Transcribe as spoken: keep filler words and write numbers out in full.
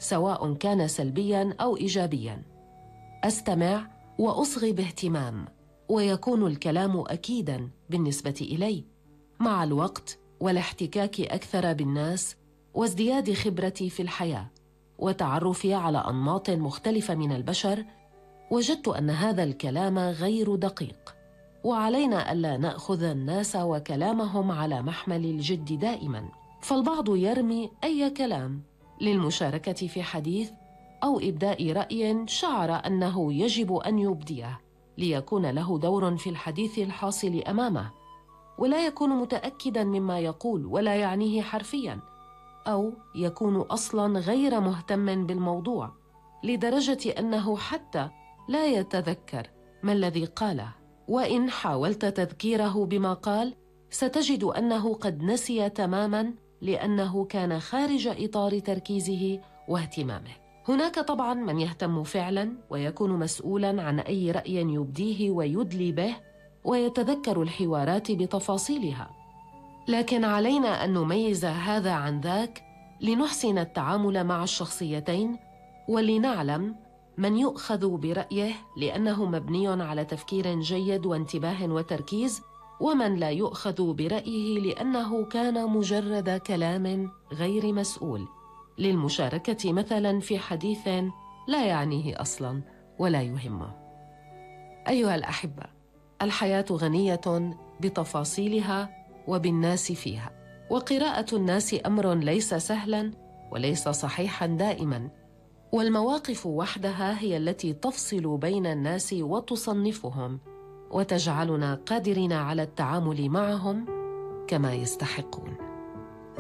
سواء كان سلبياً أو إيجابياً. أستمع وأصغي باهتمام، ويكون الكلام أكيداً بالنسبة إلي. مع الوقت والاحتكاك أكثر بالناس وازدياد خبرتي في الحياة وتعرفي على أنماط مختلفة من البشر، وجدت أن هذا الكلام غير دقيق، وعلينا ألا نأخذ الناس وكلامهم على محمل الجد دائماً. فالبعض يرمي أي كلام للمشاركة في حديث أو إبداء رأي شعر أنه يجب أن يبديه ليكون له دور في الحديث الحاصل أمامه، ولا يكون متأكداً مما يقول ولا يعنيه حرفياً، أو يكون أصلاً غير مهتم بالموضوع لدرجة أنه حتى لا يتذكر ما الذي قاله، وإن حاولت تذكيره بما قال ستجد أنه قد نسي تماماً لأنه كان خارج إطار تركيزه واهتمامه. هناك طبعاً من يهتم فعلاً ويكون مسؤولاً عن أي رأي يبديه ويدلي به ويتذكر الحوارات بتفاصيلها، لكن علينا أن نميز هذا عن ذاك لنحسن التعامل مع الشخصيتين، ولنعلم من يؤخذ برأيه لأنه مبني على تفكير جيد وانتباه وتركيز، ومن لا يؤخذ برأيه لأنه كان مجرد كلام غير مسؤول للمشاركة مثلاً في حديث لا يعنيه أصلاً ولا يهمه. أيها الأحبة، الحياة غنية بتفاصيلها وبالناس فيها، وقراءة الناس أمر ليس سهلاً وليس صحيحاً دائماً، والمواقف وحدها هي التي تفصل بين الناس وتصنفهم وتجعلنا قادرين على التعامل معهم كما يستحقون.